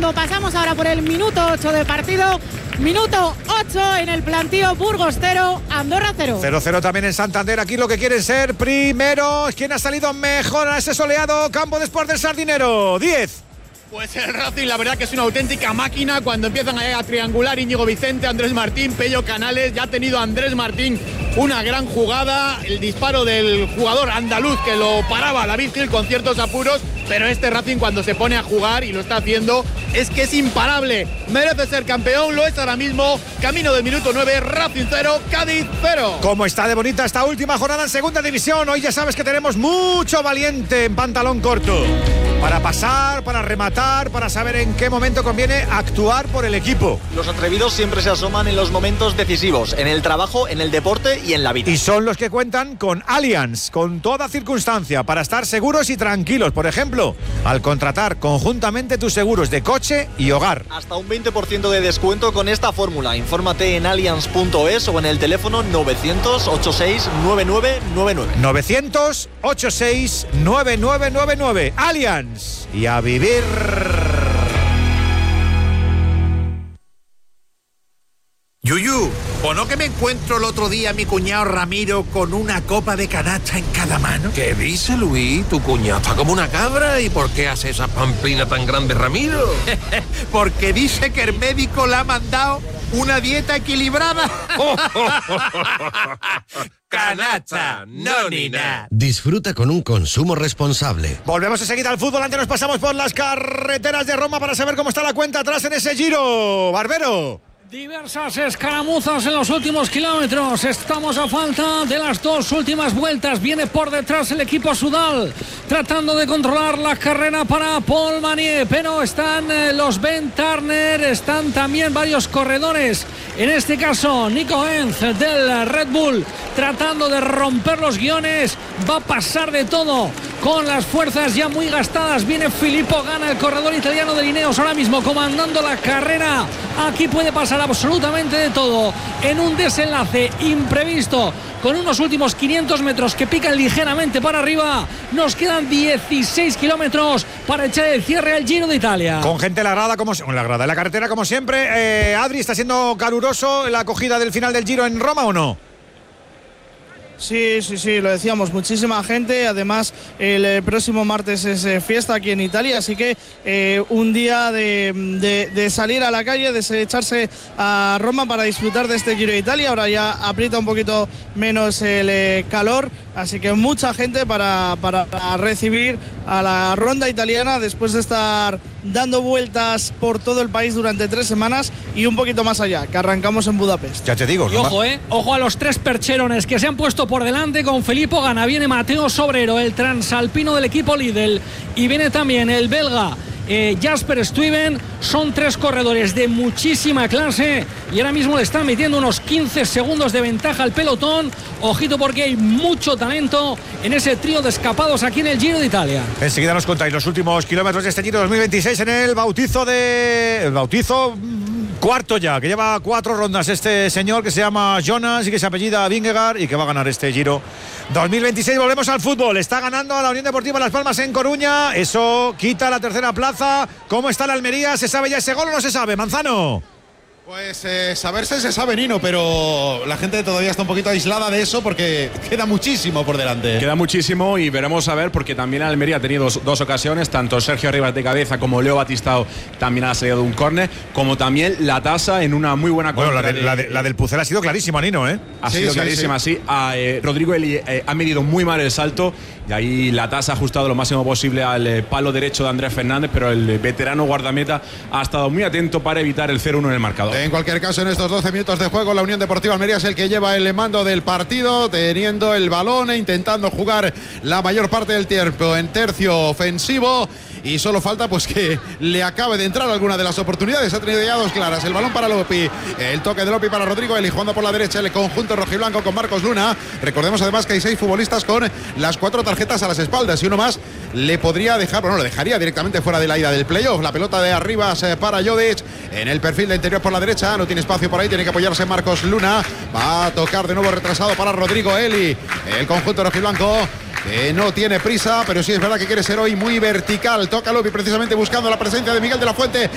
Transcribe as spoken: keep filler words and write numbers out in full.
cero. Pasamos ahora por el minuto ocho de partido. Minuto ocho en el plantío. Burgos cero, Andorra cero. cero cero también en Santander. Aquí lo que quieren ser primero. ¿Quién ha salido mejor a ese soleado campo de Sport del Sardinero? diez. Pues el Racing, la verdad que es una auténtica máquina cuando empiezan a, a triangular Íñigo Vicente, Andrés Martín, Pello Canales. Ya ha tenido Andrés Martín una gran jugada, el disparo del jugador andaluz que lo paraba a la Virgil con ciertos apuros, pero este Racing cuando se pone a jugar y lo está haciendo es que es imparable. Merece ser campeón, lo es ahora mismo. Camino del minuto nueve, Racing cero, Cádiz cero. ¿Cómo está de bonita esta última jornada en segunda división? Hoy ya sabes que tenemos mucho valiente en pantalón corto. Para pasar, para rematar, para saber en qué momento conviene actuar por el equipo. Los atrevidos siempre se asoman en los momentos decisivos, en el trabajo, en el deporte y en la vida. Y son los que cuentan con Allianz, con toda circunstancia, para estar seguros y tranquilos. Por ejemplo, al contratar conjuntamente tus seguros de coche y hogar. Hasta un veinte por ciento de descuento con esta fórmula. Infórmate en allianz punto es o en el teléfono novecientos ochenta y seis noventa y nueve noventa y nueve. novecientos ochenta y seis noventa y nueve noventa y nueve. Allianz. Y a vivir. Yuyu, ¿o no que me encuentro el otro día a mi cuñado Ramiro con una copa de canasta en cada mano? ¿Qué dice, Luis? Tu cuñado está como una cabra. ¿Y por qué hace esa pamplina tan grande, Ramiro? Porque dice que el médico le ha mandado una dieta equilibrada. Canasta, no ni nada. Disfruta con un consumo responsable. Volvemos enseguida al fútbol. Antes nos pasamos por las carreteras de Roma para saber cómo está la cuenta atrás en ese Giro. Barbero. Diversas escaramuzas en los últimos kilómetros. Estamos a falta de las dos últimas vueltas. Viene por detrás el equipo Sudal, tratando de controlar la carrera para Paul Manier. Pero están eh, los Ben Turner, están también varios corredores. En este caso, Nico Enz del Red Bull, tratando de romper los guiones. Va a pasar de todo con las fuerzas ya muy gastadas. Viene Filippo Ganna, el corredor italiano de Ineos, ahora mismo comandando la carrera. Aquí puede pasar absolutamente de todo en un desenlace imprevisto, con unos últimos quinientos metros que pican ligeramente para arriba. Nos quedan dieciséis kilómetros para echar el cierre al Giro de Italia. Con gente en la grada, como en la grada, en la carretera como siempre. eh, Adri, ¿está siendo caluroso la acogida del final del Giro en Roma o no? Sí, sí, sí, lo decíamos, muchísima gente. Además, el eh, próximo martes es eh, fiesta aquí en Italia, así que eh, un día de, de, de salir a la calle, de echarse a Roma para disfrutar de este Giro de Italia. Ahora ya aprieta un poquito menos el eh, calor, así que mucha gente para, para, para recibir a la ronda italiana después de estar dando vueltas por todo el país durante tres semanas y un poquito más allá, que arrancamos en Budapest. Ya te digo. Y ojo, eh, ojo a los tres percherones que se han puesto por delante con Filippo Ganna. Viene Mateo Sobrero, el transalpino del equipo Lidl, y viene también el belga eh, Jasper Stuyven. Son tres corredores de muchísima clase y ahora mismo le están metiendo unos quince segundos de ventaja al pelotón. Ojito porque hay mucho talento en ese trío de escapados aquí en el Giro de Italia. Enseguida nos contáis los últimos kilómetros de este Giro dos mil veintiséis en el bautizo de... El bautizo cuarto ya, que lleva cuatro rondas este señor que se llama Jonas y que se apellida Vingegaard y que va a ganar este Giro dos mil veintiséis. Volvemos al fútbol. Está ganando a la Unión Deportiva Las Palmas en Coruña. Eso quita la tercera plaza. ¿Cómo está la Almería? ¿Se sabe ya ese gol o no se sabe? Manzano. Pues eh, saberse se sabe, Nino, pero la gente todavía está un poquito aislada de eso porque queda muchísimo por delante. Queda muchísimo y veremos a ver, porque también Almería ha tenido dos, dos ocasiones, tanto Sergio Rivas de cabeza como Leo Batistao también ha salido de un córner, como también la tasa en una muy buena Bueno, la, de, de, la, de, la del Pucel ha sido clarísima, Nino, ¿eh? Ha sí, sido sí, clarísima, sí. sí. A, eh, Rodrigo Eli eh, ha medido muy mal el salto y ahí la tasa ha ajustado lo máximo posible al eh, palo derecho de Andrés Fernández, pero el eh, veterano guardameta ha estado muy atento para evitar el cero uno en el marcador. En cualquier caso, en estos doce minutos de juego, la Unión Deportiva Almería es el que lleva el mando del partido, teniendo el balón e intentando jugar la mayor parte del tiempo en tercio ofensivo. Y solo falta pues que le acabe de entrar alguna de las oportunidades. Ha tenido ya dos claras. El balón para Lopi, el toque de Lopi para Rodrigo Eli, jugando por la derecha el conjunto rojiblanco con Marcos Luna. Recordemos además que hay seis futbolistas con las cuatro tarjetas a las espaldas y uno más le podría dejar, bueno, lo dejaría directamente fuera de la ida del playoff. La pelota de arriba para Jodic en el perfil de interior por la derecha, no tiene espacio por ahí, tiene que apoyarse Marcos Luna. Va a tocar de nuevo retrasado para Rodrigo Eli, el conjunto rojiblanco, que no tiene prisa, pero sí es verdad que quiere ser hoy muy vertical. Toca Lopi precisamente buscando la presencia de Miguel de la Fuente